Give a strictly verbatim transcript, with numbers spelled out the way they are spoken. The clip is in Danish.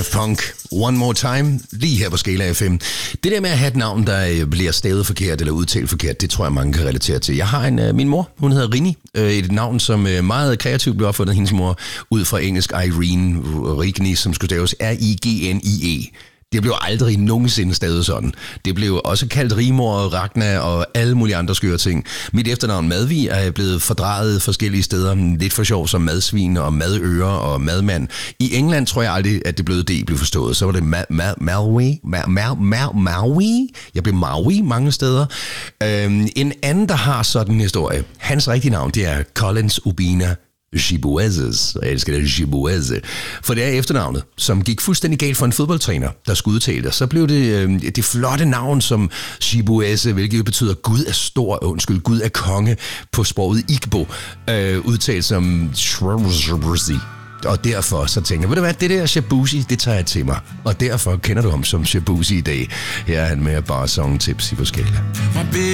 Punk, One More Time, lige her på Skala F M. Det der med at have et navn, der bliver stavet forkert eller udtalt forkert, det tror jeg, mange kan relatere til. Jeg har en, uh, min mor, hun hedder Rini, uh, et navn, som uh, meget kreativt blev opfundet af hendes mor, ud fra engelsk Irene Rigni, som skulle staves R I G N I E. Det blev aldrig nogensinde stavet sådan. Det blev også kaldt Rimor og Ragna og alle mulige andre skøre ting. Mit efternavn Madvig er blevet fordrejet forskellige steder. Lidt for sjov som madsvin og madøre og madmand. I England tror jeg aldrig, at det bløde D blev forstået. Så var det ma- ma- Maui. Ma- ma- ma- Maui. Jeg blev Maui mange steder. Øhm, en anden, der har sådan en historie. Hans rigtige navn, det er Collins Ubina Chibuezes, og jeg elsker det, Chibueze. For det er efternavnet, som gik fuldstændig galt for en fodboldtræner, der skulle udtale det. Så blev det øh, det flotte navn som Chibueze, hvilket betyder Gud er stor, undskyld, Gud er konge på sproget Igbo, øh, udtalt som Shrabuzi. Og derfor så tænker jeg, ved du hvad, det der Shabuzi, det tager jeg til mig. Og derfor kender du ham som Shabuzi i dag. Her er han med bare songtips i forskellige.